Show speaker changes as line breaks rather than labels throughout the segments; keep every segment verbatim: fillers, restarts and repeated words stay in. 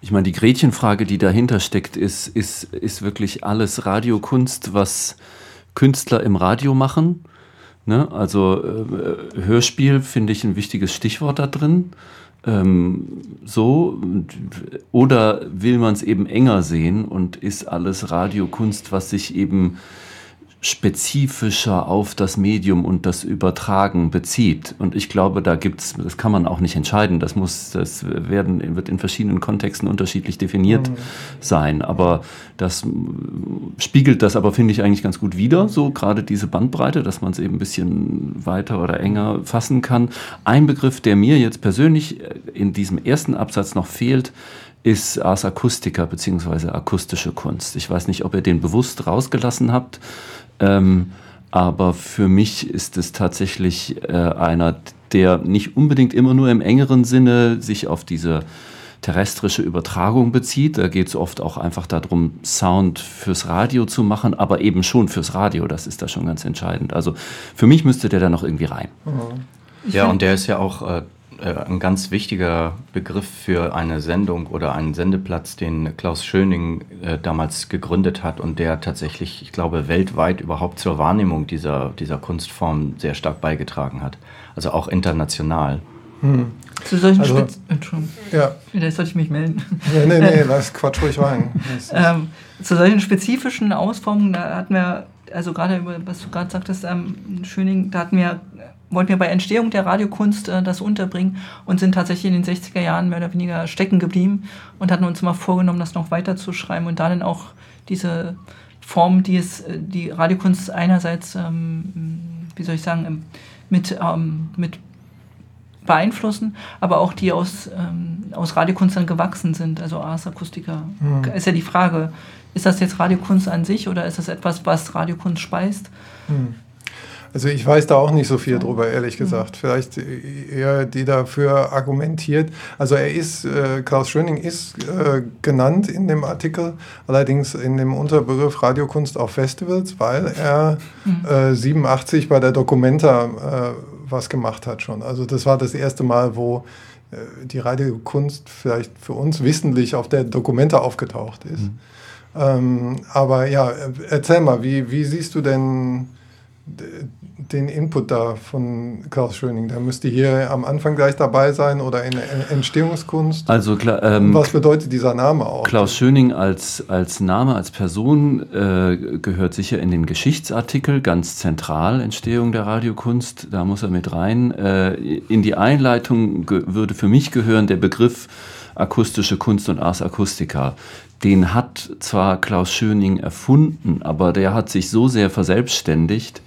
Ich meine, die Gretchenfrage, die dahinter steckt, ist, ist, ist wirklich alles Radiokunst, was Künstler im Radio machen. Ne? Also äh, Hörspiel finde ich ein wichtiges Stichwort da drin. Ähm, so, oder will man es eben enger sehen und ist alles Radiokunst, was sich eben spezifischer auf das Medium und das Übertragen bezieht. Und ich glaube, da gibt's, das kann man auch nicht entscheiden. Das muss, das werden, wird in verschiedenen Kontexten unterschiedlich definiert mhm. sein. Aber das spiegelt das aber, finde ich, eigentlich ganz gut wider. So gerade diese Bandbreite, dass man es eben ein bisschen weiter oder enger fassen kann. Ein Begriff, der mir jetzt persönlich in diesem ersten Absatz noch fehlt, ist Ars Acustica bzw. akustische Kunst. Ich weiß nicht, ob ihr den bewusst rausgelassen habt. Ähm, aber für mich ist es tatsächlich äh, einer, der nicht unbedingt immer nur im engeren Sinne sich auf diese terrestrische Übertragung bezieht. Da geht es oft auch einfach darum, Sound fürs Radio zu machen, aber eben schon fürs Radio. Das ist da schon ganz entscheidend. Also für mich müsste der da noch irgendwie rein.
Ja, und der ist ja auch äh, ein ganz wichtiger Begriff für eine Sendung oder einen Sendeplatz, den Klaus Schöning äh, damals gegründet hat und der tatsächlich, ich glaube, weltweit überhaupt zur Wahrnehmung dieser, dieser Kunstform sehr stark beigetragen hat. Also auch international.
Hm.
Zu solchen
also,
Spitz... Entschuldigung.
Ja.
Vielleicht sollte ich mich melden.
Nee, nee, nee, lass Quatsch ruhig rein.
ähm, zu solchen spezifischen Ausformungen, da hatten wir, also gerade über, was du gerade sagtest, ähm, Schöning, da hatten wir... wollten wir bei Entstehung der Radiokunst äh, das unterbringen und sind tatsächlich in den sechziger Jahren mehr oder weniger stecken geblieben und hatten uns mal vorgenommen, das noch weiterzuschreiben und da dann auch diese Form, die es, die Radiokunst einerseits, ähm, wie soll ich sagen, mit, ähm, mit beeinflussen, aber auch die aus, ähm, aus Radiokunst dann gewachsen sind, also Ars Acustica. Mhm. Ist ja die Frage, ist das jetzt Radiokunst an sich oder ist das etwas, was Radiokunst speist?
Mhm. Also ich weiß da auch nicht so viel drüber, ehrlich gesagt. Vielleicht eher die dafür argumentiert. Also er ist, äh, Klaus Schöning ist äh, genannt in dem Artikel, allerdings in dem Unterbegriff Radiokunst auf Festivals, weil er äh, siebenundachtzig bei der Documenta äh, was gemacht hat schon. Also das war das erste Mal, wo äh, die Radiokunst vielleicht für uns wissentlich auf der Documenta aufgetaucht ist. Mhm. Ähm, aber ja, erzähl mal, wie, wie siehst du denn den Input da von Klaus Schöning? Der müsste hier am Anfang gleich dabei sein oder in der Entstehungskunst.
Also, ähm,
was bedeutet dieser Name auch?
Klaus Schöning als, als Name, als Person äh, gehört sicher in den Geschichtsartikel, ganz zentral, Entstehung der Radiokunst, da muss er mit rein. Äh, in die Einleitung ge- würde für mich gehören der Begriff akustische Kunst und Ars Acustica. Den hat zwar Klaus Schöning erfunden, aber der hat sich so sehr verselbstständigt,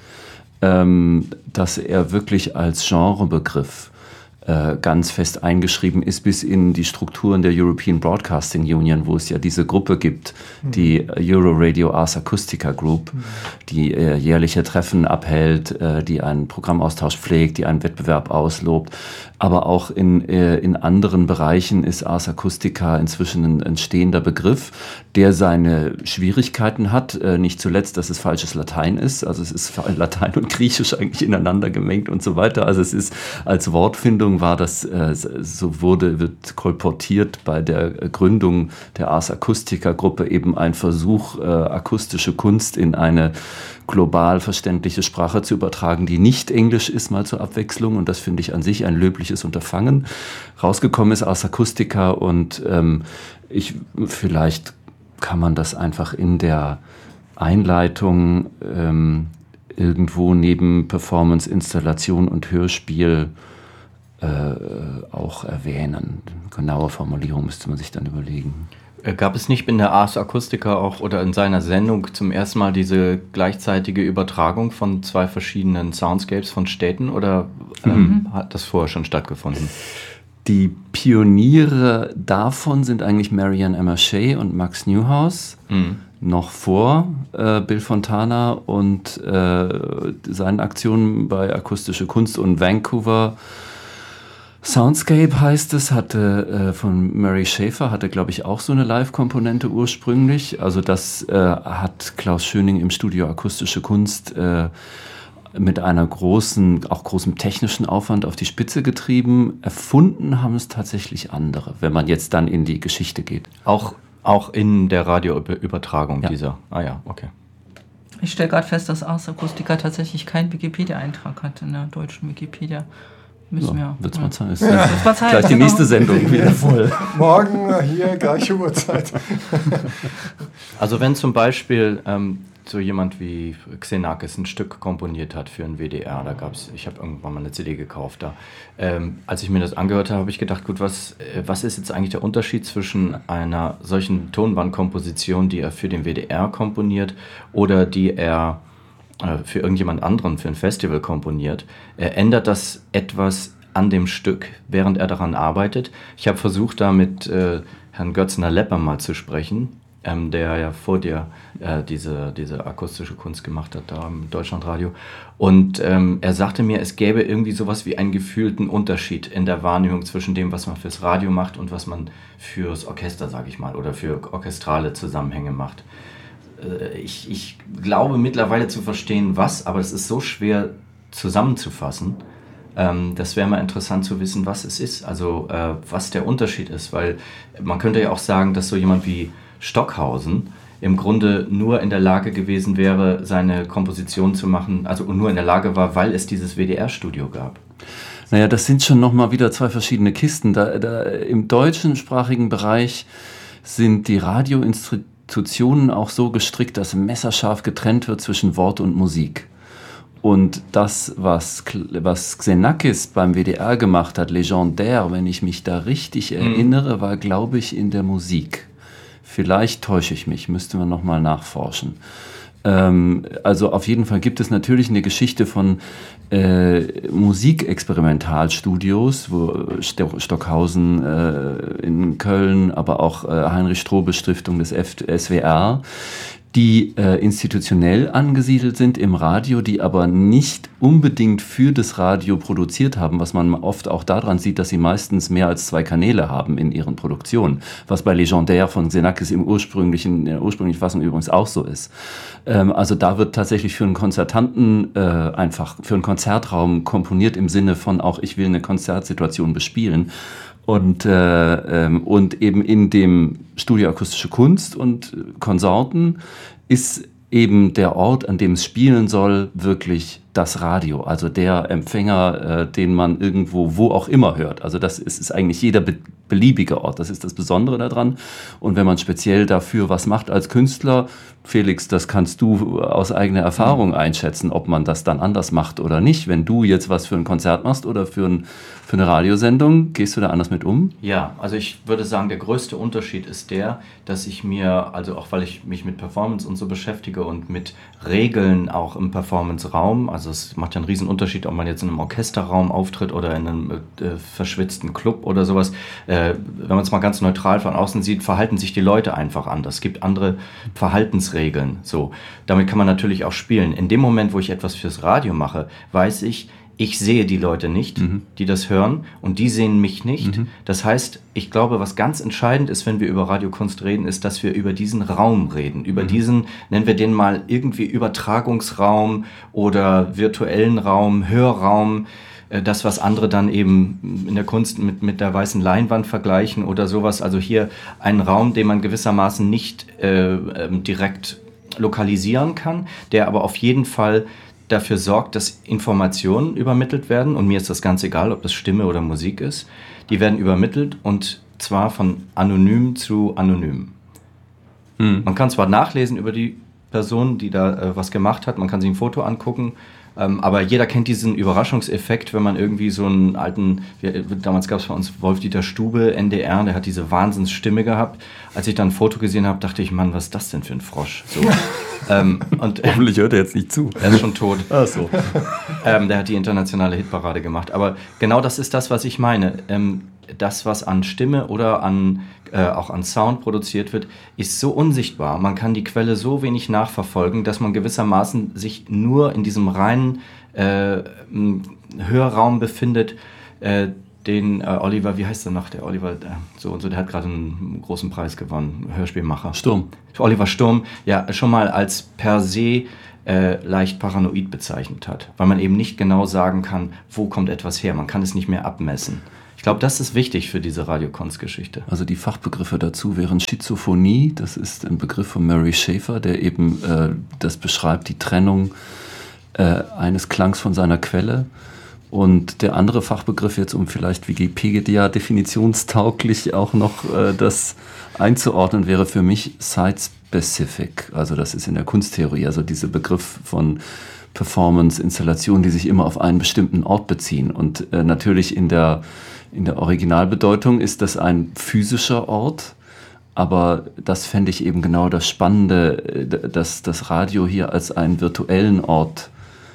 ähm, dass er wirklich als Genrebegriff äh, ganz fest eingeschrieben ist, bis in die Strukturen der European Broadcasting Union, wo es ja diese Gruppe gibt, mhm. die Euro Radio Ars Acustica Group, mhm. die äh, jährliche Treffen abhält, äh, die einen Programmaustausch pflegt, die einen Wettbewerb auslobt. Aber auch in, äh, in anderen Bereichen ist Ars Acustica inzwischen ein, ein stehender Begriff, der seine Schwierigkeiten hat. Äh, nicht zuletzt, dass es falsches Latein ist. Also es ist Latein und Griechisch eigentlich ineinander gemengt und so weiter. Also es ist als Wortfindung war das, äh, so wurde, wird kolportiert bei der Gründung der Ars Acustica Gruppe eben ein Versuch, äh, akustische Kunst in eine global verständliche Sprache zu übertragen, die nicht Englisch ist, mal zur Abwechslung. Und das finde ich an sich ein löbliches Unterfangen. Rausgekommen ist Ars Acustica und ähm, ich, vielleicht kann man das einfach in der Einleitung ähm, irgendwo neben Performance, Installation und Hörspiel äh, auch erwähnen. Genaue Formulierung müsste man sich dann überlegen.
Gab es nicht in der Ars Acustica auch oder in seiner Sendung zum ersten Mal diese gleichzeitige Übertragung von zwei verschiedenen Soundscapes von Städten oder ähm, mhm. hat das vorher schon stattgefunden?
Die Pioniere davon sind eigentlich Marianne Emma Shea und Max Neuhaus, mhm. noch vor äh, Bill Fontana und äh, seinen Aktionen bei Akustische Kunst und Vancouver. Soundscape heißt es, hatte äh, von Mary Schaefer, hatte glaube ich auch so eine Live-Komponente ursprünglich. Also das äh, hat Klaus Schöning im Studio Akustische Kunst äh, mit einer großen, auch großem technischen Aufwand auf die Spitze getrieben. Erfunden haben es tatsächlich andere, wenn man jetzt dann in die Geschichte geht.
Auch, auch in der Radioübertragung
ja.
dieser? Ah ja, okay.
Ich stelle gerade fest, dass Ars Acustica tatsächlich keinen Wikipedia-Eintrag hat in der deutschen Wikipedia. Müssen
ja,
wir.
Wird's mal Zeit. Ist
ja. Mal Zeit.
Gleich die nächste Sendung wieder voll.
Morgen hier, gleiche Uhrzeit.
Also wenn zum Beispiel ähm, so jemand wie Xenakis ein Stück komponiert hat für ein W D R, da gab's, ich habe irgendwann mal eine C D gekauft da. Ähm, als ich mir das angehört habe, habe ich gedacht, gut, was, äh, was ist jetzt eigentlich der Unterschied zwischen einer solchen Tonbandkomposition, die er für den W D R komponiert oder die er äh, für irgendjemand anderen, für ein Festival komponiert? Äh, ändert das etwas an dem Stück, während er daran arbeitet? Ich habe versucht, da mit äh, Herrn Götzner-Lepper mal zu sprechen, Ähm, der ja vor dir äh, diese, diese akustische Kunst gemacht hat, da im Deutschlandradio. Und ähm, er sagte mir, es gäbe irgendwie sowas wie einen gefühlten Unterschied in der Wahrnehmung zwischen dem, was man fürs Radio macht und was man fürs Orchester, sage ich mal, oder für orchestrale Zusammenhänge macht. Äh, ich, ich glaube mittlerweile zu verstehen, was, aber es ist so schwer zusammenzufassen. Ähm, das wäre mal interessant zu wissen, was es ist, also äh, was der Unterschied ist, weil man könnte ja auch sagen, dass so jemand wie Stockhausen im Grunde nur in der Lage gewesen wäre, seine Komposition zu machen, also nur in der Lage war, weil es dieses W D R-Studio gab.
Naja, das sind schon nochmal wieder zwei verschiedene Kisten. Da, da, im deutschsprachigen Bereich sind die Radioinstitutionen auch so gestrickt, dass messerscharf getrennt wird zwischen Wort und Musik. Und das, was, was Xenakis beim W D R gemacht hat, legendär, wenn ich mich da richtig erinnere, war, glaube ich, in der Musik. Vielleicht täusche ich mich, müsste man nochmal nachforschen. Ähm, also auf jeden Fall gibt es natürlich eine Geschichte von äh, Musikexperimentalstudios, wo Stockhausen äh, in Köln, aber auch äh, Heinrich-Strobel-Stiftung des F- S W R, die äh, institutionell angesiedelt sind im Radio, die aber nicht unbedingt für das Radio produziert haben, was man oft auch daran sieht, dass sie meistens mehr als zwei Kanäle haben in ihren Produktionen, was bei Legendär von Xenakis im ursprünglichen, in der ursprünglichen Fassung übrigens auch so ist. Ähm, also da wird tatsächlich für einen Konzertanten äh, einfach, für einen Konzertraum komponiert im Sinne von auch, ich will eine Konzertsituation bespielen. Und, äh, ähm, und eben in dem Studio Akustische Kunst und Konsorten ist eben der Ort, an dem es spielen soll, wirklich das Radio. Also der Empfänger, äh, den man irgendwo, wo auch immer hört. Also das ist, ist eigentlich jeder be- beliebige Ort. Das ist das Besondere daran. Und wenn man speziell dafür was macht als Künstler, Felix, das kannst du aus eigener Erfahrung einschätzen, ob man das dann anders macht oder nicht. Wenn du jetzt was für ein Konzert machst oder für, ein, für eine Radiosendung, gehst du da anders mit um?
Ja, also ich würde sagen, der größte Unterschied ist der, dass ich mir, also auch weil ich mich mit Performance und so beschäftige und mit Regeln auch im Performance-Raum, also es macht ja einen riesen Unterschied, ob man jetzt in einem Orchesterraum auftritt oder in einem äh, verschwitzten Club oder sowas. Äh, wenn man es mal ganz neutral von außen sieht, verhalten sich die Leute einfach anders. Es gibt andere Verhaltensregeln. So, damit kann man natürlich auch spielen. In dem Moment, wo ich etwas fürs Radio mache, weiß ich, ich sehe die Leute nicht, mhm. die das hören, und die sehen mich nicht. Mhm. Das heißt, ich glaube, was ganz entscheidend ist, wenn wir über Radiokunst reden, ist, dass wir über diesen Raum reden. Über mhm. diesen, nennen wir den mal irgendwie Übertragungsraum oder virtuellen Raum, Hörraum. Das, was andere dann eben in der Kunst mit, mit der weißen Leinwand vergleichen oder sowas. Also hier einen Raum, den man gewissermaßen nicht äh, direkt lokalisieren kann, der aber auf jeden Fall dafür sorgt, dass Informationen übermittelt werden. Und mir ist das ganz egal, ob das Stimme oder Musik ist. Die werden übermittelt, und zwar von anonym zu anonym. Hm. Man kann zwar nachlesen über die Person, die da äh, was gemacht hat, man kann sich ein Foto angucken, ähm, aber jeder kennt diesen Überraschungseffekt, wenn man irgendwie so einen alten, wir, damals gab es bei uns Wolf-Dieter Stube, N D R, der hat diese Wahnsinnsstimme gehabt. Als ich dann ein Foto gesehen habe, dachte ich, Mann, was ist das denn für ein Frosch? So. ähm, und, äh,
Hoffentlich hört er jetzt nicht zu.
Er ist schon tot.
Ach so.
ähm, der hat die internationale Hitparade gemacht. Aber genau das ist das, was ich meine. Ähm, das, was an Stimme oder an, äh, auch an Sound produziert wird, ist so unsichtbar. Man kann die Quelle so wenig nachverfolgen, dass man gewissermaßen sich nur in diesem reinen äh, Hörraum befindet, äh, den äh, Oliver, wie heißt der noch, der Oliver, der, so und so, der hat gerade einen großen Preis gewonnen, Hörspielmacher.
Sturm.
Oliver Sturm, ja, schon mal als per se äh, leicht paranoid bezeichnet hat, weil man eben nicht genau sagen kann, wo kommt etwas her, man kann es nicht mehr abmessen. Ich glaube, das ist wichtig für diese Radiokunstgeschichte.
Also die Fachbegriffe dazu wären Schizophonie, das ist ein Begriff von Murray Schafer, der eben äh, das beschreibt, die Trennung äh, eines Klangs von seiner Quelle. Und der andere Fachbegriff jetzt, um vielleicht Wikipedia definitionstauglich auch noch äh, das einzuordnen, wäre für mich Site-Specific. Also das ist in der Kunsttheorie, also dieser Begriff von Performance, Installationen, die sich immer auf einen bestimmten Ort beziehen. Und äh, natürlich in der, in der Originalbedeutung ist das ein physischer Ort, aber das fände ich eben genau das Spannende, dass das Radio hier als einen virtuellen Ort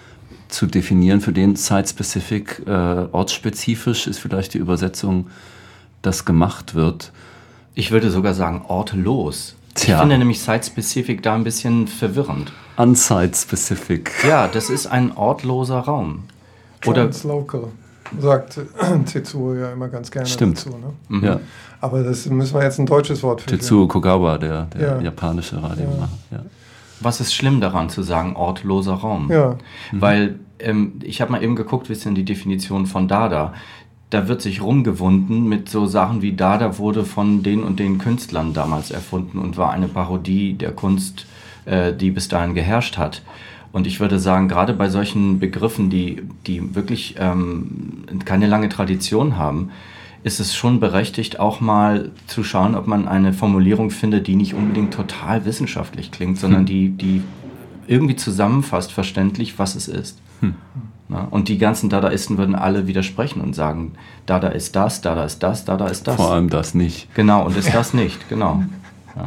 zu definieren, für den Site-Specific, äh, ortsspezifisch ist vielleicht die Übersetzung, das gemacht wird.
Ich würde sogar sagen ortlos.
Tja.
Ich finde nämlich Site-Specific da ein bisschen verwirrend.
Unsite-Specific.
Ja, das ist ein ortloser Raum. Oder
Translocal, sagt Tetsuo ja immer ganz gerne
Stimmt.
dazu. Ne?
Mhm.
Ja.
Aber das müssen wir jetzt ein deutsches Wort für.
Tetsuo Kogawa, der, der
Ja.
japanische Radiomacher. Ja.
Was ist schlimm daran zu sagen, ortloser Raum?
Ja.
Weil ähm, ich habe mal eben geguckt, wie ist denn die Definition von Dada? Da wird sich rumgewunden mit so Sachen wie Dada wurde von den und den Künstlern damals erfunden und war eine Parodie der Kunst, äh, die bis dahin geherrscht hat. Und ich würde sagen, gerade bei solchen Begriffen, die, die wirklich ähm, keine lange Tradition haben, ist es schon berechtigt, auch mal zu schauen, ob man eine Formulierung findet, die nicht unbedingt total wissenschaftlich klingt, sondern die, die irgendwie zusammenfasst, verständlich, was es ist.
Hm.
Na, und die ganzen Dadaisten würden alle widersprechen und sagen, Dada ist das, Dada ist das, Dada ist das.
Vor allem das nicht.
Genau, und ist das nicht, genau. Ja.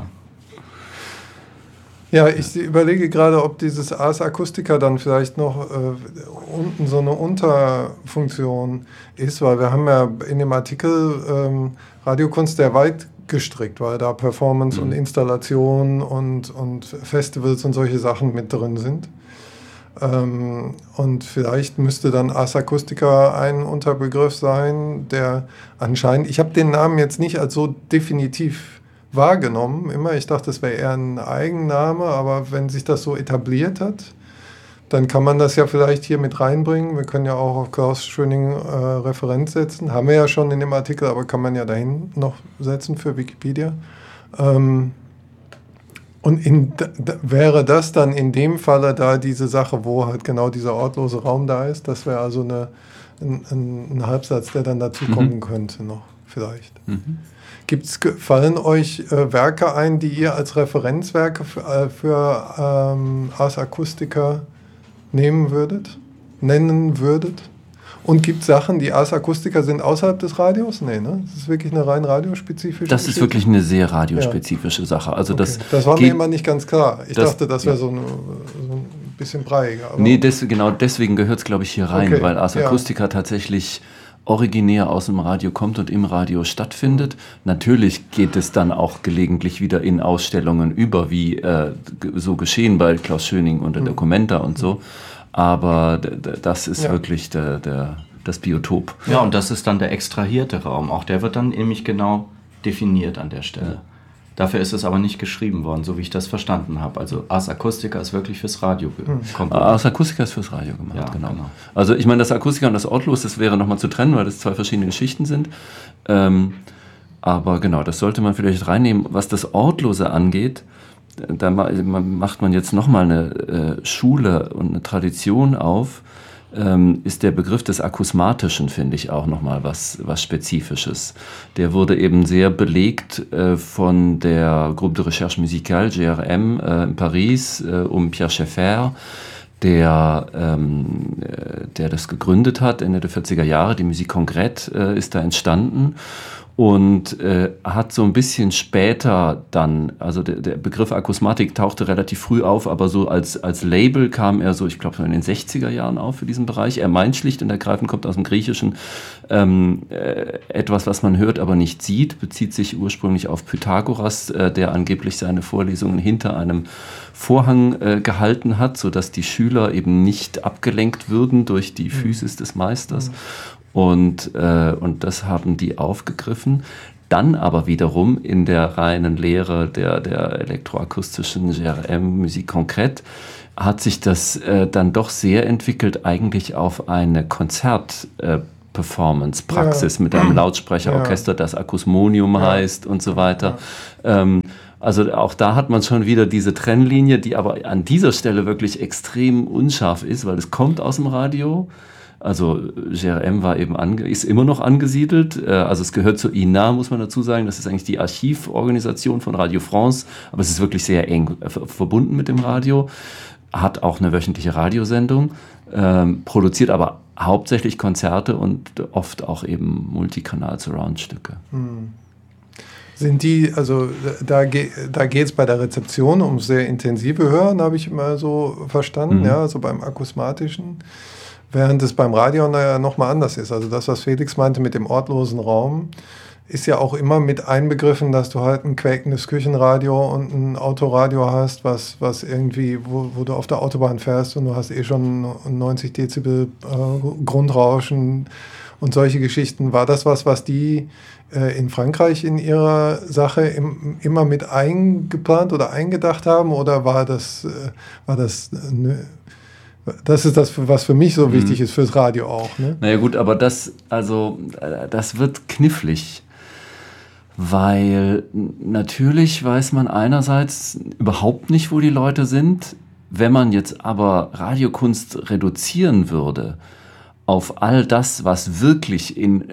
Ja, ich überlege gerade, ob dieses Ars Acustica dann vielleicht noch äh, unten so eine Unterfunktion ist, weil wir haben ja in dem Artikel ähm, Radiokunst sehr weit gestrickt, weil da Performance mhm. und Installation und, und Festivals und solche Sachen mit drin sind. Ähm, und vielleicht müsste dann Ars Acustica ein Unterbegriff sein, der anscheinend, ich habe den Namen jetzt nicht als so definitiv wahrgenommen, immer. Ich dachte, das wäre eher ein Eigenname, aber wenn sich das so etabliert hat, dann kann man das ja vielleicht hier mit reinbringen. Wir können ja auch auf Klaus Schöning äh, Referenz setzen. Haben wir ja schon in dem Artikel, aber kann man ja dahin noch setzen für Wikipedia. Ähm, und in, da, wäre das dann in dem Falle da diese Sache, wo halt genau dieser ortlose Raum da ist, das wäre also eine, ein, ein, ein Halbsatz, der dann dazu kommen mhm. könnte noch vielleicht. Mhm. Gibt's, fallen euch äh, Werke ein, die ihr als Referenzwerke für, äh, für ähm, Ars Acustica nehmen würdet, nennen würdet? Und gibt es Sachen, die Ars Acustica sind außerhalb des Radios? Nee, ne? Das ist wirklich eine rein radiospezifische
Das Geschichte? Ist wirklich eine sehr radiospezifische ja. Sache. Also okay. das,
das war mir immer nicht ganz klar. Ich das, dachte, das wäre so, so ein bisschen breiiger. Aber
nee, des, genau deswegen gehört es, glaube ich, hier rein, okay. weil Ars Acustica ja. tatsächlich originär aus dem Radio kommt und im Radio stattfindet. Mhm. Natürlich geht es dann auch gelegentlich wieder in Ausstellungen über, wie äh, so geschehen bei Klaus Schöning und der mhm. Documenta und so. Aber d- d- das ist ja. wirklich der, der, das Biotop.
Ja, und das ist dann der extrahierte Raum. Auch der wird dann nämlich genau definiert an der Stelle. Ja. Dafür ist es aber nicht geschrieben worden, so wie ich das verstanden habe. Also Ars Acustica ist wirklich fürs Radio
komponiert. Ars Acustica ist fürs Radio gemacht,
ja,
genau. genau. Also ich meine, das Acustica und das Ortlos, das wäre nochmal zu trennen, weil das zwei verschiedene Geschichten sind. Ähm, aber genau, das sollte man vielleicht reinnehmen. Was das Ortlose angeht, da macht man jetzt nochmal eine äh, Schule und eine Tradition auf, ähm, ist der Begriff des Akusmatischen, finde ich, auch nochmal was, was Spezifisches. Der wurde eben sehr belegt äh, von der Groupe de Recherche Musicale, G R M, äh, in Paris, äh, um Pierre Schaeffer, der, ähm, der das gegründet hat, Ende der vierziger Jahre. Die Musique Concrète äh, ist da entstanden. Und äh, hat so ein bisschen später dann, also der, der Begriff Akusmatik tauchte relativ früh auf, aber so als, als Label kam er so, ich glaube, in den sechziger Jahren auf für diesen Bereich. Er meint schlicht und ergreifend, kommt aus dem Griechischen, ähm, äh, etwas, was man hört, aber nicht sieht, bezieht sich ursprünglich auf Pythagoras, äh, der angeblich seine Vorlesungen hinter einem Vorhang äh, gehalten hat, sodass die Schüler eben nicht abgelenkt würden durch die Physis des Meisters. Mhm. Und, äh, und das haben die aufgegriffen. Dann aber wiederum in der reinen Lehre der, der elektroakustischen G R M, Musik Concrète, hat sich das äh, dann doch sehr entwickelt, eigentlich auf eine Konzert- äh, Performance-Praxis ja. mit einem Lautsprecherorchester, ja. das Akusmonium ja. heißt und so weiter. Ja. Ähm, also auch da hat man schon wieder diese Trennlinie, die aber an dieser Stelle wirklich extrem unscharf ist, weil es kommt aus dem Radio. Also G R M war eben ange- ist immer noch angesiedelt. Äh, also es gehört zur I N A, muss man dazu sagen. Das ist eigentlich die Archivorganisation von Radio France, aber es ist wirklich sehr eng äh, verbunden mit dem Radio. Hat auch eine wöchentliche Radiosendung, ähm, produziert aber hauptsächlich Konzerte und oft auch eben Multikanal-Surround-Stücke.
Hm. Sind die, also da, ge- da geht es bei der Rezeption um sehr intensive Hören, habe ich immer so verstanden, mhm. ja, also beim akusmatischen, während es beim Radio naja nochmal anders ist. Also das, was Felix meinte mit dem ortlosen Raum, ist ja auch immer mit einbegriffen, dass du halt ein quäkendes Küchenradio und ein Autoradio hast, was, was irgendwie, wo, wo du auf der Autobahn fährst und du hast eh schon neunzig Dezibel äh, Grundrauschen und solche Geschichten. War das was, was die äh, in Frankreich in ihrer Sache im, immer mit eingeplant oder eingedacht haben, oder war das, äh, war das äh, ne, das ist das, was für mich so wichtig mhm. ist, fürs Radio auch. Ne?
Naja gut, aber das, also, das wird knifflig. Weil natürlich weiß man einerseits überhaupt nicht, wo die Leute sind. Wenn man jetzt aber Radiokunst reduzieren würde auf all das, was wirklich in,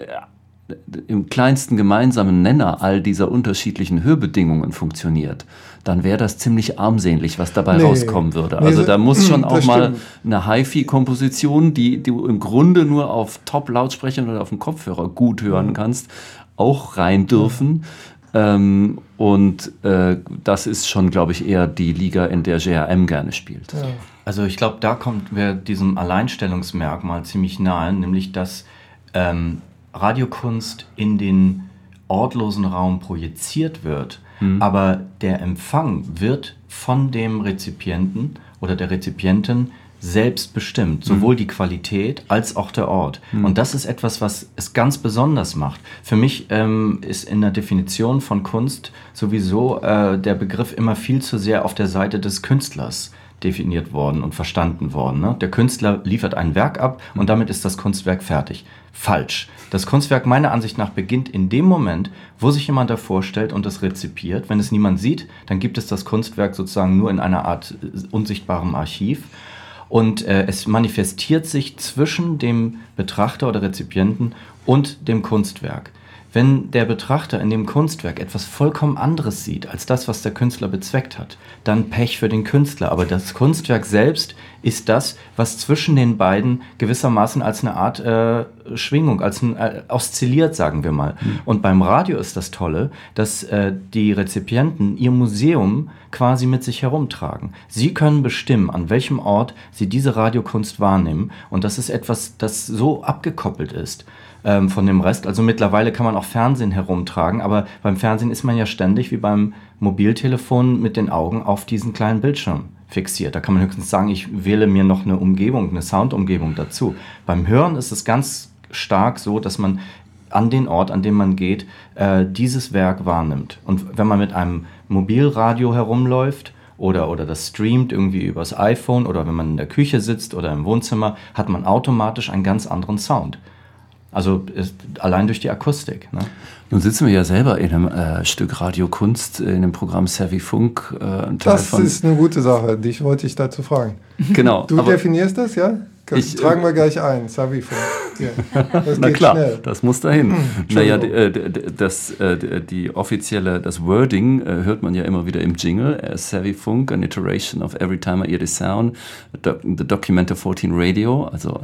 im kleinsten gemeinsamen Nenner all dieser unterschiedlichen Hörbedingungen funktioniert, dann wäre das ziemlich armselig, was dabei nee, rauskommen würde. Nee, also da muss schon auch mal stimmt. eine Hi-Fi-Komposition, die, die du im Grunde nur auf Top-Lautsprechern oder auf dem Kopfhörer gut hören mhm. kannst, auch rein dürfen. Ja. Ähm, und äh, das ist schon, glaube ich, eher die Liga, in der G R M gerne spielt. Ja.
Also ich glaube, da kommt wir diesem Alleinstellungsmerkmal ziemlich nahe, nämlich dass ähm, Radiokunst in den ortlosen Raum projiziert wird, hm. aber der Empfang wird von dem Rezipienten oder der Rezipientin selbst bestimmt, sowohl mhm. die Qualität als auch der Ort. Mhm. Und das ist etwas, was es ganz besonders macht. Für mich ähm, ist in der Definition von Kunst sowieso äh, der Begriff immer viel zu sehr auf der Seite des Künstlers definiert worden und verstanden worden. Ne? Der Künstler liefert ein Werk ab und damit ist das Kunstwerk fertig. Falsch. Das Kunstwerk meiner Ansicht nach beginnt in dem Moment, wo sich jemand davor stellt und es rezipiert. Wenn es niemand sieht, dann gibt es das Kunstwerk sozusagen nur in einer Art unsichtbarem Archiv. Und äh, es manifestiert sich zwischen dem Betrachter oder Rezipienten und dem Kunstwerk. Wenn der Betrachter in dem Kunstwerk etwas vollkommen anderes sieht, als das, was der Künstler bezweckt hat, dann Pech für den Künstler. Aber das Kunstwerk selbst ist das, was zwischen den beiden gewissermaßen als eine Art äh, Schwingung, als ein, äh, oszilliert, sagen wir mal. Mhm. Und beim Radio ist das Tolle, dass äh, die Rezipienten ihr Museum quasi mit sich herumtragen. Sie können bestimmen, an welchem Ort sie diese Radiokunst wahrnehmen. Und das ist etwas, das so abgekoppelt ist ähm, von dem Rest. Also mittlerweile kann man auch Fernsehen herumtragen, aber beim Fernsehen ist man ja ständig wie beim Mobiltelefon mit den Augen auf diesen kleinen Bildschirm fixiert. Da kann man höchstens sagen, ich wähle mir noch eine Umgebung, eine Soundumgebung dazu. Beim Hören ist es ganz stark so, dass man an den Ort, an dem man geht, äh, dieses Werk wahrnimmt. Und wenn man mit einem Mobilradio herumläuft oder, oder das streamt irgendwie übers iPhone oder wenn man in der Küche sitzt oder im Wohnzimmer, hat man automatisch einen ganz anderen Sound. Also ist, allein durch die Akustik. Ne?
Nun sitzen wir ja selber in einem äh, Stück Radiokunst, in dem Programm Savvy Funk. Äh, ein
Teil das von ist eine gute Sache, dich wollte ich dazu fragen.
Genau.
Du definierst das, ja? Das ich, tragen wir gleich ein, Savvy Funk. Ja. Das
Na
geht
klar,
schnell.
Das muss dahin. Naja, das, die offizielle, das Wording äh, hört man ja immer wieder im Jingle. Uh, Savvy Funk, an iteration of Every Time I Hear the Sound, the Documenter vierzehn Radio, also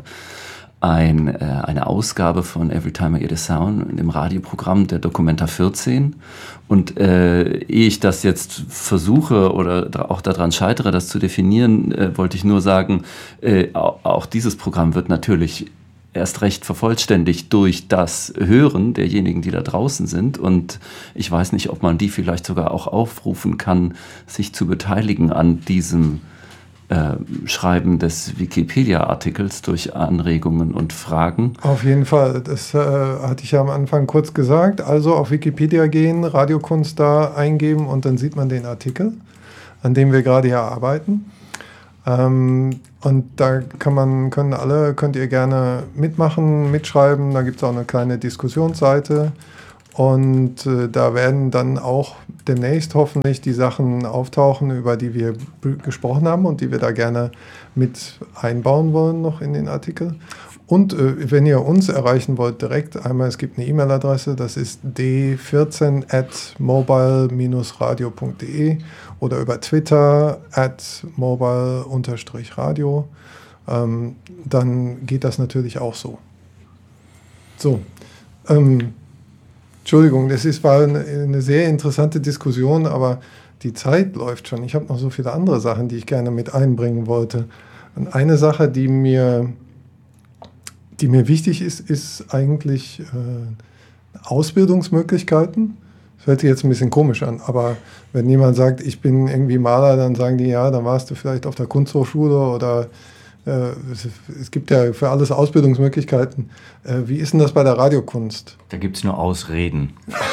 Ein, äh, eine Ausgabe von Every Time I Hear the Sound in dem Radioprogramm der Documenter vierzehn. Und äh, ehe ich das jetzt versuche oder da, auch daran scheitere, das zu definieren, äh, wollte ich nur sagen, äh, auch, auch dieses Programm wird natürlich erst recht vervollständigt durch das Hören derjenigen, die da draußen sind. Und ich weiß nicht, ob man die vielleicht sogar auch aufrufen kann, sich zu beteiligen an diesem äh, Schreiben des Wikipedia-Artikels durch Anregungen und Fragen.
Auf jeden Fall, das äh, hatte ich ja am Anfang kurz gesagt. Also auf Wikipedia gehen, Radiokunst da eingeben und dann sieht man den Artikel, an dem wir gerade hier arbeiten. Ähm, und da kann man, können alle, könnt ihr gerne mitmachen, mitschreiben. Da gibt es auch eine kleine Diskussionsseite. Und äh, da werden dann auch demnächst hoffentlich die Sachen auftauchen, über die wir b- gesprochen haben und die wir da gerne mit einbauen wollen noch in den Artikel. Und äh, wenn ihr uns erreichen wollt direkt, einmal, es gibt eine E-Mail-Adresse, das ist d vierzehn at mobile dash radio punkt de oder über Twitter at mobile dash radio. Ähm, dann geht das natürlich auch so. So, ähm, Entschuldigung, das ist, war eine, eine sehr interessante Diskussion, aber die Zeit läuft schon. Ich habe noch so viele andere Sachen, die ich gerne mit einbringen wollte. Und eine Sache, die mir, die mir wichtig ist, ist eigentlich äh, Ausbildungsmöglichkeiten. Das hört sich jetzt ein bisschen komisch an, aber wenn jemand sagt, ich bin irgendwie Maler, dann sagen die, ja, dann warst du vielleicht auf der Kunsthochschule oder es gibt ja für alles Ausbildungsmöglichkeiten. Wie ist denn das bei der Radiokunst?
Da gibt es nur Ausreden.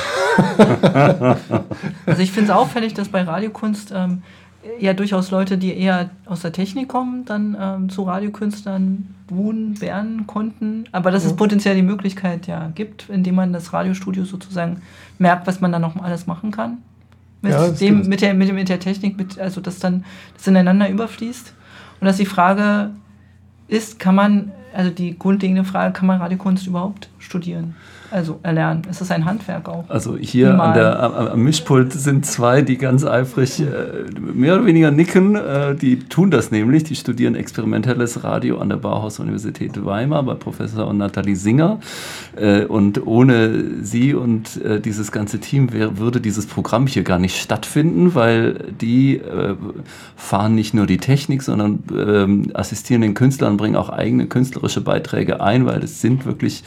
Also ich finde es auffällig, dass bei Radiokunst ähm, ja durchaus Leute, die eher aus der Technik kommen, dann ähm, zu Radiokünstlern buhen, werden konnten. Aber dass ja. es potenziell die Möglichkeit ja gibt, indem man das Radiostudio sozusagen merkt, was man da noch alles machen kann. Mit,
ja,
dem, mit, der, mit, mit der Technik, mit, also dass dann das ineinander überfließt. Und dass die Frage ist, kann man, also die grundlegende Frage, kann man Radiokunst überhaupt studieren? Also erlernen. Ist das ein Handwerk auch?
Also hier an der, am, am Mischpult sind zwei, die ganz eifrig äh, mehr oder weniger nicken. Äh, die tun das nämlich. Die studieren experimentelles Radio an der Bauhaus-Universität Weimar bei Professor Nathalie Singer. Äh, und ohne sie und äh, dieses ganze Team wär, würde dieses Programm hier gar nicht stattfinden, weil die äh, fahren nicht nur die Technik, sondern äh, assistieren den Künstlern, bringen auch eigene künstlerische Beiträge ein, weil es sind wirklich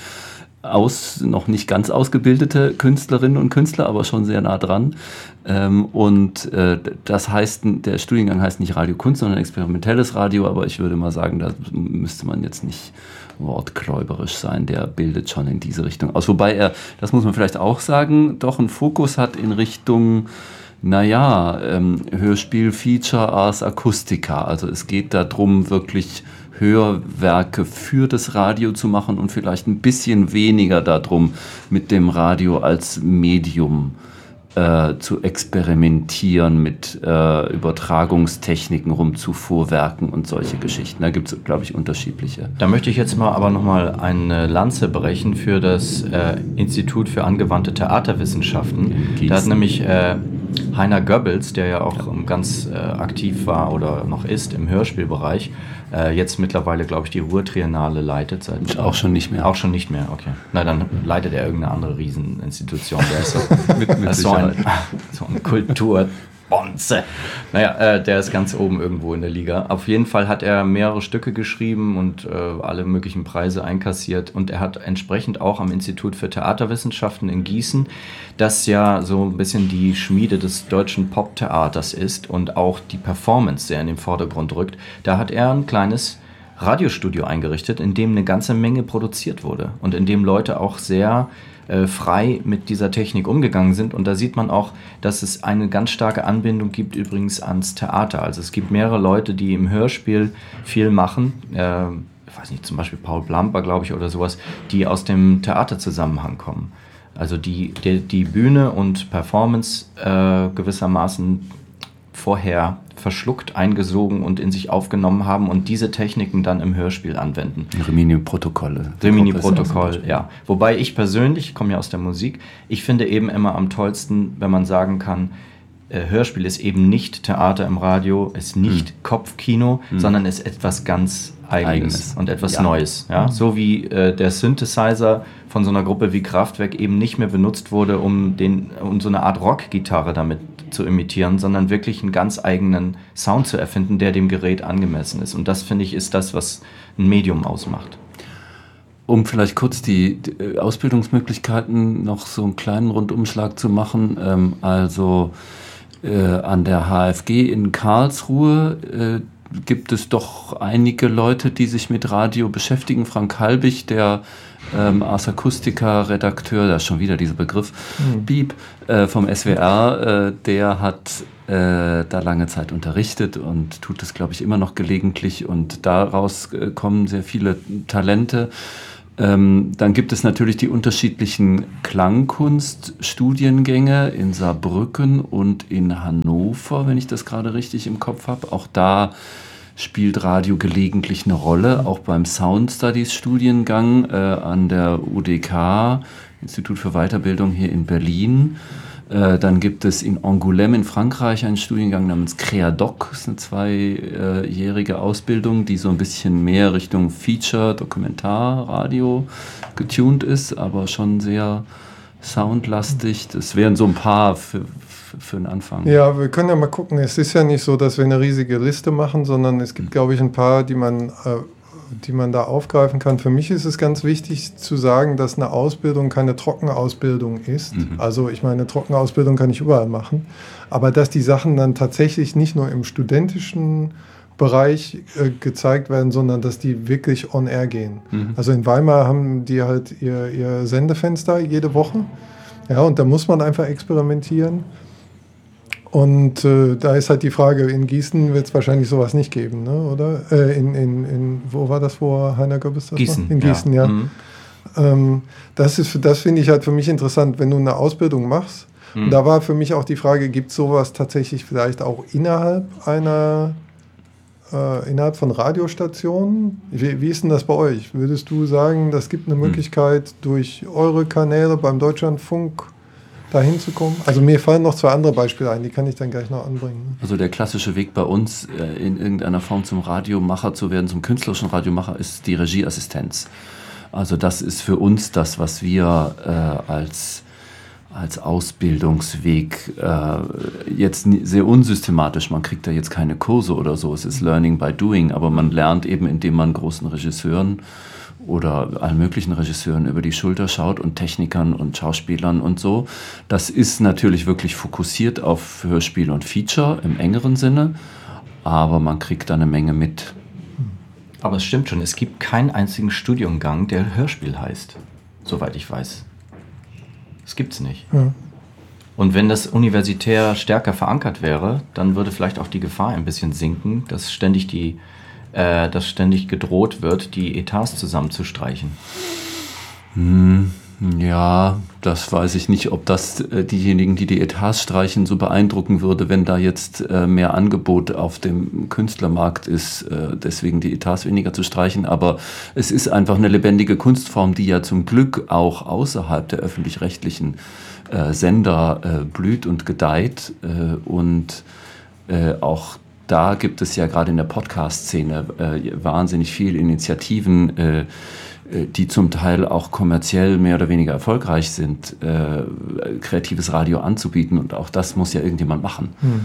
aus, noch nicht ganz ausgebildete Künstlerinnen und Künstler, aber schon sehr nah dran. Ähm, und äh, das heißt, der Studiengang heißt nicht Radiokunst, sondern experimentelles Radio, aber ich würde mal sagen, da müsste man jetzt nicht wortkräuberisch sein, der bildet schon in diese Richtung aus. Wobei er, das muss man vielleicht auch sagen, doch einen Fokus hat in Richtung, naja, ähm, Hörspiel, Feature, Ars Acustica. Also es geht darum, wirklich Hörwerke für das Radio zu machen und vielleicht ein bisschen weniger darum, mit dem Radio als Medium äh, zu experimentieren, mit äh, Übertragungstechniken rumzufuhrwerken und solche Geschichten. Da gibt es, glaube ich, unterschiedliche.
Da möchte ich jetzt mal aber nochmal eine Lanze brechen für das äh, Institut für angewandte Theaterwissenschaften. Da hat nämlich äh, Heiner Goebbels, der ja auch ja. ganz äh, aktiv war oder noch ist im Hörspielbereich, äh, jetzt mittlerweile, glaube ich, die Ruhr-Triennale leitet. Seit,
auch schon nicht mehr.
Auch schon nicht mehr, okay. Na, dann leitet er irgendeine andere Rieseninstitution. Der ist so,
mit, mit
so, ein, so ein Kulturbonze. Naja, äh, der ist ganz oben irgendwo in der Liga. Auf jeden Fall hat er mehrere Stücke geschrieben und äh, alle möglichen Preise einkassiert. Und er hat entsprechend auch am Institut für Theaterwissenschaften in Gießen, das ja so ein bisschen die Schmiede des deutschen Poptheaters ist und auch die Performance sehr in den Vordergrund rückt, da hat er ein kleines Radiostudio eingerichtet, in dem eine ganze Menge produziert wurde und in dem Leute auch sehr äh, frei mit dieser Technik umgegangen sind. Und da sieht man auch, dass es eine ganz starke Anbindung gibt übrigens ans Theater. Also es gibt mehrere Leute, die im Hörspiel viel machen, äh, ich weiß nicht, zum Beispiel Paul Blamper, glaube ich, oder sowas, die aus dem Theaterzusammenhang kommen. Also die, die, die Bühne und Performance äh, gewissermaßen vorher verschluckt, eingesogen und in sich aufgenommen haben und diese Techniken dann im Hörspiel anwenden.
Rimini-Protokolle.
Rimini-Protokoll, ja. Wobei ich persönlich, ich komme ja aus der Musik, ich finde eben immer am tollsten, wenn man sagen kann, äh, Hörspiel ist eben nicht Theater im Radio, ist nicht hm. Kopfkino, hm. sondern ist etwas ganz Eigenes, Eigenes. und etwas ja. Neues. Ja? Mhm. So wie äh, der Synthesizer von so einer Gruppe wie Kraftwerk eben nicht mehr benutzt wurde, um, den, um so eine Art Rockgitarre damit zu imitieren, sondern wirklich einen ganz eigenen Sound zu erfinden, der dem Gerät angemessen ist. Und das, finde ich, ist das, was ein Medium ausmacht.
Um vielleicht kurz die, die Ausbildungsmöglichkeiten noch so einen kleinen Rundumschlag zu machen, ähm, also äh, an der H F G in Karlsruhe, äh, gibt es doch einige Leute, die sich mit Radio beschäftigen. Frank Halbig, der ähm, Ars Acustica-Redakteur, da ist schon wieder dieser Begriff, mhm. Beep, äh, vom S W R, äh, der hat äh, da lange Zeit unterrichtet und tut es, glaube ich, immer noch gelegentlich. Und daraus äh, kommen sehr viele Talente. Ähm, dann gibt es natürlich die unterschiedlichen Klangkunststudiengänge in Saarbrücken und in Hannover, wenn ich das gerade richtig im Kopf habe. Auch da spielt Radio gelegentlich eine Rolle, auch beim Sound Studies Studiengang äh, an der U D K, Institut für Weiterbildung hier in Berlin. Äh, dann gibt es in Angoulême in Frankreich einen Studiengang namens Creadoc, das ist eine zweijährige Ausbildung, die so ein bisschen mehr Richtung Feature, Dokumentar, Radio getuned ist, aber schon sehr soundlastig. Das wären so ein paar für, für, für den Anfang.
Ja, wir können ja mal gucken. Es ist ja nicht so, dass wir eine riesige Liste machen, sondern es gibt, glaube ich, ein paar, die man... Äh, die man da aufgreifen kann. Für mich ist es ganz wichtig zu sagen, dass eine Ausbildung keine Trockenausbildung ist. Mhm. Also ich meine, eine Trockenausbildung kann ich überall machen, aber dass die Sachen dann tatsächlich nicht nur im studentischen Bereich äh, gezeigt werden, sondern dass die wirklich on air gehen. Mhm. Also in Weimar haben die halt ihr, ihr Sendefenster jede Woche. Ja, und da muss man einfach experimentieren. Und äh, da ist halt die Frage, in Gießen wird es wahrscheinlich sowas nicht geben, ne? Oder? Äh, in, in, in, wo war das, wo Heiner Goebbels das
Gießen,
macht? In Gießen, ja. ja. Mhm. Ähm, das ist, das finde ich halt für mich interessant, wenn du eine Ausbildung machst. Mhm. Und da war für mich auch die Frage, gibt es sowas tatsächlich vielleicht auch innerhalb einer, äh, innerhalb von Radiostationen? Wie, wie ist denn das bei euch? Würdest du sagen, das gibt eine Möglichkeit mhm. durch eure Kanäle beim Deutschlandfunk dahin zu kommen? Also mir fallen noch zwei andere Beispiele ein, die kann ich dann gleich noch anbringen.
Also der klassische Weg bei uns, in irgendeiner Form zum Radiomacher zu werden, zum künstlerischen Radiomacher, ist die Regieassistenz. Also das ist für uns das, was wir äh, als, als Ausbildungsweg äh, jetzt sehr unsystematisch, man kriegt da jetzt keine Kurse oder so, es ist Learning by Doing, aber man lernt eben, indem man großen Regisseuren oder allen möglichen Regisseuren über die Schulter schaut und Technikern und Schauspielern und so. Das ist natürlich wirklich fokussiert auf Hörspiel und Feature im engeren Sinne, aber man kriegt da eine Menge mit.
Aber es stimmt schon, es gibt keinen einzigen Studiengang, der Hörspiel heißt, soweit ich weiß. Das gibt's nicht. Ja. Und wenn das universitär stärker verankert wäre, dann würde vielleicht auch die Gefahr ein bisschen sinken, dass ständig die Äh, dass ständig gedroht wird, die Etats zusammenzustreichen.
Hm, ja, das weiß ich nicht, ob das äh, diejenigen, die die Etats streichen, so beeindrucken würde, wenn da jetzt äh, mehr Angebot auf dem Künstlermarkt ist, äh, deswegen die Etats weniger zu streichen. Aber es ist einfach eine lebendige Kunstform, die ja zum Glück auch außerhalb der öffentlich-rechtlichen äh, Sender äh, blüht und gedeiht äh, und äh, auch da gibt es ja gerade in der Podcast-Szene äh, wahnsinnig viele Initiativen, äh, die zum Teil auch kommerziell mehr oder weniger erfolgreich sind, äh, kreatives Radio anzubieten. Und auch das muss ja irgendjemand machen.
Hm.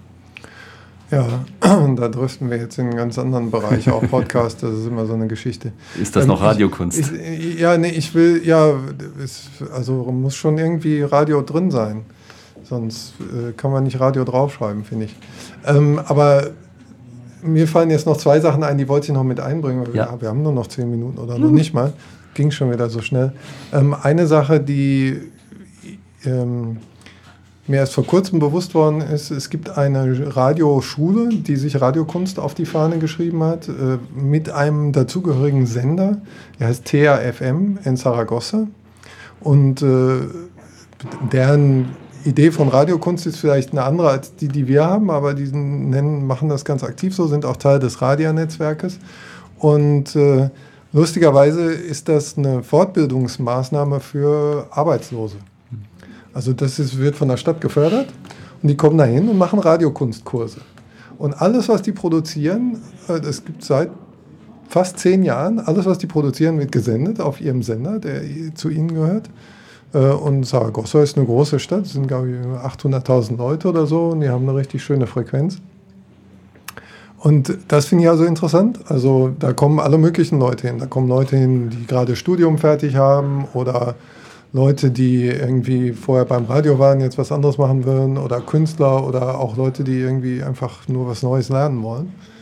Ja, da driften wir jetzt in einen ganz anderen Bereich, auch Podcast, das ist immer so eine Geschichte.
Ist das ähm, noch Radiokunst?
Ich, ich, ja, nee, ich will, ja, es, also muss schon irgendwie Radio drin sein. Sonst äh, kann man nicht Radio draufschreiben, finde ich. Ähm, aber mir fallen jetzt noch zwei Sachen ein, die wollte ich noch mit einbringen. Weil ja. wir, wir haben nur noch zehn Minuten oder noch nicht mal. Ging schon wieder so schnell. Ähm, eine Sache, die ähm, mir erst vor kurzem bewusst worden ist, es gibt eine Radioschule, die sich Radiokunst auf die Fahne geschrieben hat, äh, mit einem dazugehörigen Sender. Der heißt T A F M in Saragossa. Und äh, deren Idee von Radiokunst ist vielleicht eine andere als die, die wir haben, aber die nennen, machen das ganz aktiv so, sind auch Teil des Radia-Netzwerkes. Und äh, lustigerweise ist das eine Fortbildungsmaßnahme für Arbeitslose. Also das ist, wird von der Stadt gefördert und die kommen dahin und machen Radiokunstkurse. Und alles, was die produzieren, äh, das gibt es seit fast zehn Jahren, alles, was die produzieren, wird gesendet auf ihrem Sender, der zu ihnen gehört. Und Saragossa ist eine große Stadt, es sind, glaube ich, achthunderttausend Leute oder so und die haben eine richtig schöne Frequenz. Und das finde ich also interessant. Also da kommen alle möglichen Leute hin. Da kommen Leute hin, die gerade Studium fertig haben oder Leute, die irgendwie vorher beim Radio waren, jetzt was anderes machen würden oder Künstler oder auch Leute, die irgendwie einfach nur was Neues lernen wollen.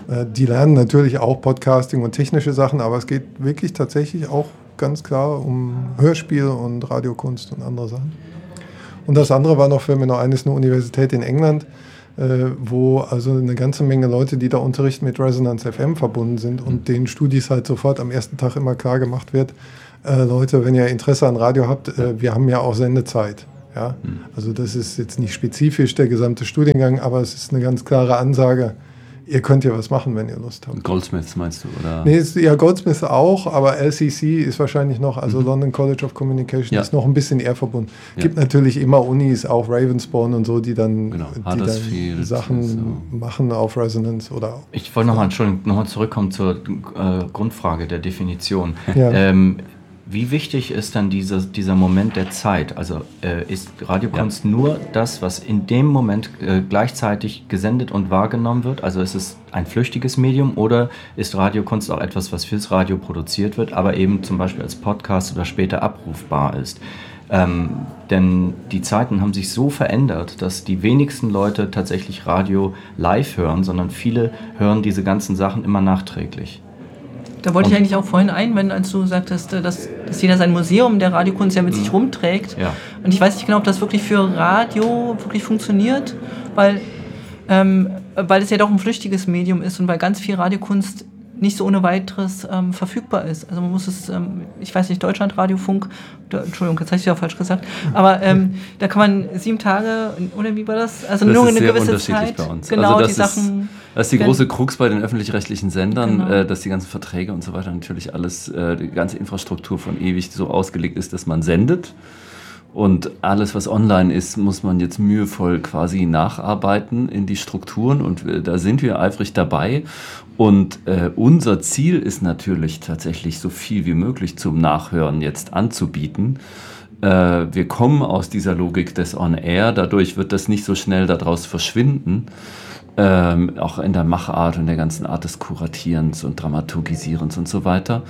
Äh, die lernen natürlich auch Podcasting und technische Sachen, aber es geht wirklich tatsächlich auch ganz klar um Hörspiel und Radiokunst und andere Sachen. Und das andere war noch, fällt mir noch ein, ist eine Universität in England, äh, wo also eine ganze Menge Leute, die da unterrichten, mit Resonance F M verbunden sind und den Studis halt sofort am ersten Tag immer klar gemacht wird, äh, Leute, wenn ihr Interesse an Radio habt, äh, wir haben ja auch Sendezeit. Ja? Mhm. Also das ist jetzt nicht spezifisch der gesamte Studiengang, aber es ist eine ganz klare Ansage, ihr könnt ja was machen, wenn ihr Lust habt.
Goldsmiths meinst du, oder?
Nee, ist, ja, Goldsmiths auch, aber L C C ist wahrscheinlich noch, also mhm. London College of Communication
ja.
ist noch ein bisschen eher verbunden.
Ja.
Gibt natürlich immer Unis, auch Ravensbourne und so, die dann,
genau.
die dann Sachen so. machen auf Resonance oder.
Ich wollte nochmal, Entschuldigung, nochmal zurückkommen zur äh, Grundfrage der Definition.
Ja.
Ähm, Wie wichtig ist dann dieser, dieser Moment der Zeit? Also äh, ist Radiokunst ja. nur das, was in dem Moment äh, gleichzeitig gesendet und wahrgenommen wird? Also ist es ein flüchtiges Medium oder ist Radiokunst auch etwas, was fürs Radio produziert wird, aber eben zum Beispiel als Podcast oder später abrufbar ist? Ähm, denn die Zeiten haben sich so verändert, dass die wenigsten Leute tatsächlich Radio live hören, sondern viele hören diese ganzen Sachen immer nachträglich.
Da wollte und ich eigentlich auch vorhin einwenden, als du sagtest, dass, dass jeder sein Museum der Radiokunst ja mit sich rumträgt.
Ja.
Und ich weiß nicht genau, ob das wirklich für Radio wirklich funktioniert, weil, ähm, weil es ja doch ein flüchtiges Medium ist und weil ganz viel Radiokunst nicht so ohne weiteres ähm, verfügbar ist. Also man muss es, ähm, ich weiß nicht, Deutschlandradiofunk, da, Entschuldigung, jetzt habe ich es ja falsch gesagt, aber ähm, da kann man sieben Tage, oder wie war das? Also
das
nur
ist
eine
sehr
gewisse
unterschiedlich
Zeit.
Bei uns.
Genau,
also das
die
ist,
Sachen.
Das ist die große Krux bei den öffentlich-rechtlichen Sendern,
Genau.
äh, dass die ganzen Verträge und so weiter natürlich alles, äh, die ganze Infrastruktur von ewig so ausgelegt ist, dass man sendet. Und alles, was online ist, muss man jetzt mühevoll quasi nacharbeiten in die Strukturen. Und äh, da sind wir eifrig dabei. Und äh, unser Ziel ist natürlich tatsächlich so viel wie möglich zum Nachhören jetzt anzubieten. Äh, wir kommen aus dieser Logik des On-Air. Dadurch wird das nicht so schnell daraus verschwinden. Ähm, auch in der Machart und der ganzen Art des Kuratierens und Dramaturgisierens und so weiter.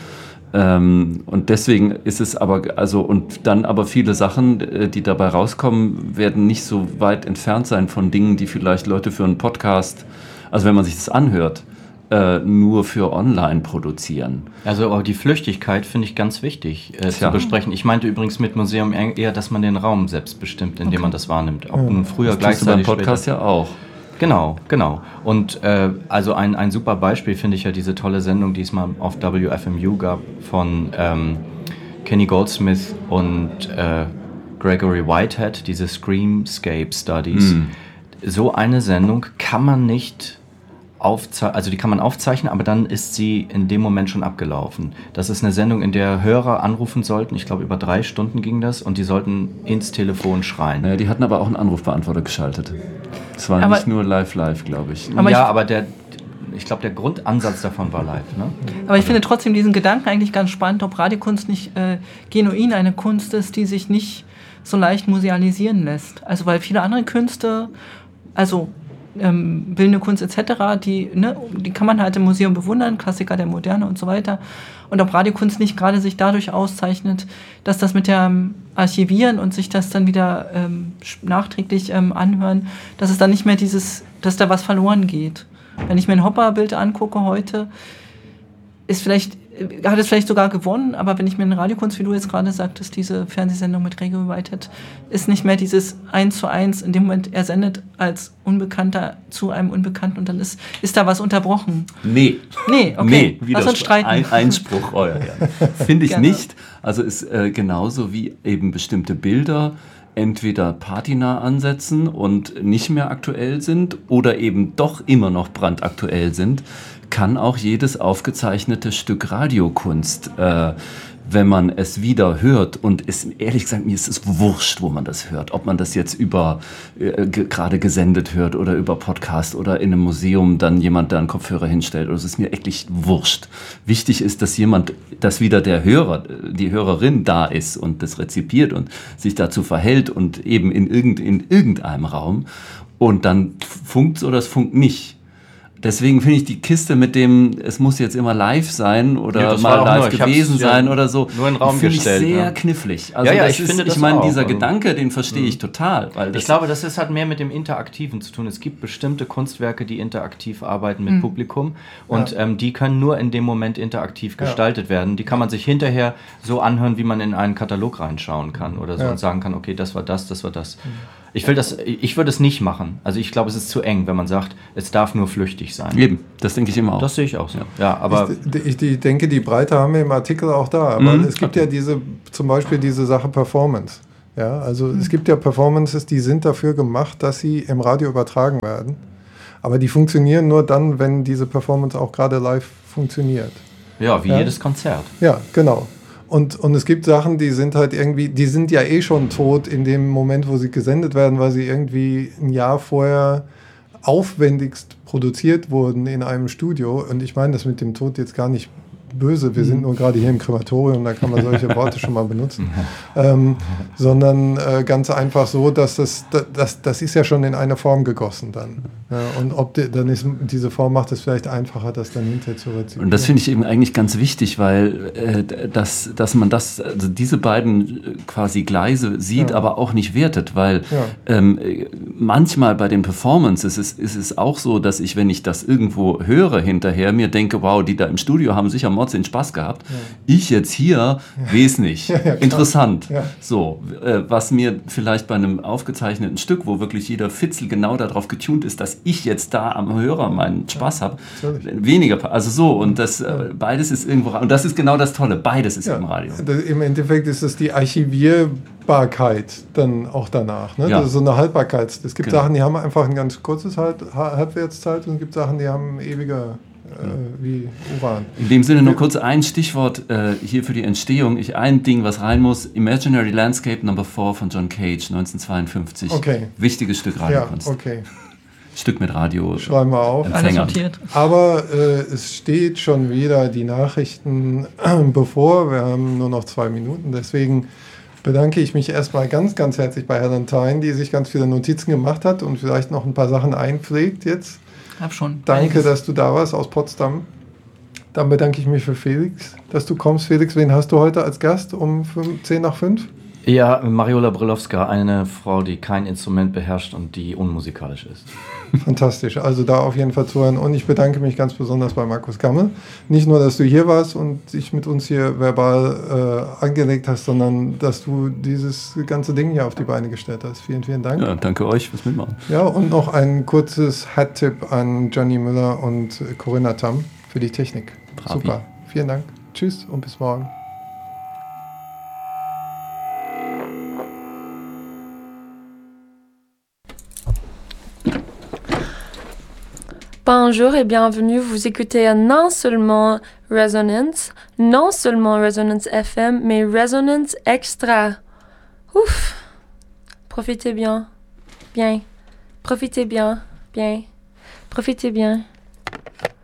Ähm, und deswegen ist es aber, also, und dann aber viele Sachen, die dabei rauskommen, werden nicht so weit entfernt sein von Dingen, die vielleicht Leute für einen Podcast, also wenn man sich das anhört, äh, nur für online produzieren.
Also aber die Flüchtigkeit finde ich ganz wichtig äh, zu besprechen. Ich meinte übrigens mit Museum eher, dass man den Raum selbst bestimmt, in dem okay. man das wahrnimmt. Ob nun früher
das
gleichzeitig
beim Podcast
später.
Ja auch.
Genau, genau. Und äh, also ein, ein super Beispiel finde ich ja diese tolle Sendung, die es mal auf W F M U gab von ähm, Kenny Goldsmith und äh, Gregory Whitehead, diese Screamscape Studies. Mm. So eine Sendung kann man nicht aufzeichnen, also die kann man aufzeichnen, aber dann ist sie in dem Moment schon abgelaufen. Das ist eine Sendung, in der Hörer anrufen sollten, ich glaube über drei Stunden ging das, und die sollten ins Telefon schreien.
Naja, die hatten aber auch einen Anrufbeantworter geschaltet. Es war aber nicht nur live, live, glaube ich.
Aber ja, ich aber der, ich glaube, der Grundansatz davon war live. Ne?
Aber ich finde trotzdem diesen Gedanken eigentlich ganz spannend, ob Radiokunst nicht äh, genuin eine Kunst ist, die sich nicht so leicht musealisieren lässt. Also weil viele andere Künste, also ähm, bildende Kunst et cetera, die, ne, die kann man halt im Museum bewundern, Klassiker der Moderne und so weiter. Und ob Radiokunst nicht gerade sich dadurch auszeichnet, dass das mit dem Archivieren und sich das dann wieder ähm, nachträglich ähm, anhören, dass es dann nicht mehr dieses, dass da was verloren geht. Wenn ich mir ein Hopper-Bild angucke heute, ist vielleicht, hat es vielleicht sogar gewonnen, aber wenn ich mir eine Radiokunst, wie du jetzt gerade sagtest, diese Fernsehsendung mit Gregory Whitehead, ist nicht mehr dieses eins zu eins, in dem Moment er sendet als Unbekannter zu einem Unbekannten und dann ist, ist da was unterbrochen.
Nee.
Nee, okay.
Nee,
lass uns streiten.
Ein Einspruch, euer Herr. Finde ich nicht. Also ist äh, genauso wie eben bestimmte Bilder entweder patina ansetzen und nicht mehr aktuell sind oder eben doch immer noch brandaktuell sind, kann auch jedes aufgezeichnete Stück Radiokunst, äh, wenn man es wieder hört, und es, ehrlich gesagt, mir ist es wurscht, wo man das hört, ob man das jetzt über äh, g- gerade gesendet hört oder über Podcast oder in einem Museum dann jemand da einen Kopfhörer hinstellt, oder es ist mir echt wurscht. Wichtig ist, dass jemand, dass wieder der Hörer, die Hörerin da ist und das rezipiert und sich dazu verhält und eben in, irgend, in irgendeinem Raum, und dann funkt's oder es funkt nicht. Deswegen finde ich die Kiste mit dem, es muss jetzt immer live sein oder
Ja, das
mal
war auch
live
nur-
gewesen
ich hab's ja
sein oder so,
nur in den Raum
finde ich
gestellt,
sehr
ne?
knifflig. Also
Ja, ja,
das
ich
ist,
finde das
ich meine,
auch.
dieser
Also-
Gedanke, den verstehe ich total. Weil das
Ich glaube, das ist, hat mehr mit dem Interaktiven zu tun. Es gibt bestimmte Kunstwerke, die interaktiv arbeiten mit
Mhm.
Publikum und
Ja.
ähm, die können nur in dem Moment interaktiv
Ja.
gestaltet werden. Die kann man sich hinterher so anhören, wie man in einen Katalog reinschauen kann oder so
Ja.
und sagen kann, okay, das war das, das war das. Ich will das, ich würde es nicht machen. Also ich glaube, es ist zu eng, wenn man sagt, es darf nur flüchtig sein.
eben, das denke ich immer auch.
Das sehe ich auch so. Ja, aber
ich, ich, ich denke, die Breite haben wir im Artikel auch da. Aber
Mhm.
es gibt ja diese, zum Beispiel diese Sache Performance. Ja, also es gibt ja Performances, die sind dafür gemacht, dass sie im Radio übertragen werden. Aber die funktionieren nur dann, wenn diese Performance auch gerade live funktioniert.
ja, wie
Ja.
jedes Konzert.
Ja, genau. Und, und es gibt Sachen, die sind halt irgendwie, die sind ja eh schon tot in dem Moment, wo sie gesendet werden, weil sie irgendwie ein Jahr vorher aufwendigst produziert wurden in einem Studio. Und ich meine das mit dem Tod jetzt gar nicht böse, wir sind nur gerade hier im Krematorium, da kann man solche Worte schon mal benutzen. Ähm, sondern äh, ganz einfach so, dass das, das, das ist ja schon in eine Form gegossen dann. Ja, und ob die, dann ist diese Form macht es vielleicht einfacher, das dann hinterher zu rezipieren.
Und das finde ich eben eigentlich ganz wichtig, weil äh, dass, dass man das, also diese beiden äh, quasi Gleise sieht,
Ja.
aber auch nicht wertet, weil
Ja.
ähm, äh, manchmal bei den Performances ist, ist es auch so, dass ich, wenn ich das irgendwo höre hinterher, mir denke, wow, die da im Studio haben sicher Mords den Spaß gehabt. Ich jetzt hier, weiß nicht.
Ja, ja, klar.
Interessant.
Ja.
So, äh, was mir vielleicht bei einem aufgezeichneten Stück, wo wirklich jeder Fitzel genau darauf getunt ist, dass ich jetzt da am Hörer meinen Spaß habe,
natürlich.
weniger, also so, und das äh, beides ist irgendwo, und das ist genau das Tolle, beides ist
Ja,
im Radio.
das, im Endeffekt ist es die Archivierbarkeit dann auch danach. Ne?
Ja.
Das ist so eine Haltbarkeit. Es gibt
Genau.
Sachen, die haben einfach ein ganz kurzes halt, Ha- Halbwertszeit und es gibt Sachen, die haben ewiger äh, wie Uran.
In dem Sinne nur kurz ein Stichwort äh, hier für die Entstehung. Ich, ein Ding, was rein muss, Imaginary Landscape Number vier von John Cage, neunzehnhundertzweiundfünfzig.
Okay.
Wichtiges Stück
Ja,
Radiokunst.
okay.
Stück mit Radio.
Schreiben wir auf.
Ähm,
Alles
Empfänger.
notiert.
Aber äh, es steht schon wieder die Nachrichten äh, bevor. Wir haben nur noch zwei Minuten. Deswegen bedanke ich mich erstmal ganz, ganz herzlich bei Helen Tyne, die sich ganz viele Notizen gemacht hat und vielleicht noch ein paar Sachen einpflegt jetzt.
Hab schon.
Danke,
einiges.
dass du da warst aus Potsdam. Dann bedanke ich mich für Felix, dass du kommst. Felix, wen hast du heute als Gast um fünf, zehn nach fünf?
Ja, Mariola Brilowska, eine Frau, die kein Instrument beherrscht und die unmusikalisch ist.
Fantastisch. Also da auf jeden Fall zuhören. Und ich bedanke mich ganz besonders bei Markus Gammel. Nicht nur, dass du hier warst und dich mit uns hier verbal äh, angelegt hast, sondern dass du dieses ganze Ding hier auf die Beine gestellt hast. Vielen, vielen Dank.
Ja, danke euch fürs Mitmachen.
Ja, und noch ein kurzes Hat-Tipp an Johnny Müller und Corinna Tamm für die Technik.
Bravi.
Super. Vielen Dank. Tschüss und bis morgen.
Bonjour et bienvenue, vous écoutez non seulement Resonance, non seulement Resonance F M, mais Resonance Extra. Ouf! Profitez bien, bien, profitez bien, bien, profitez bien.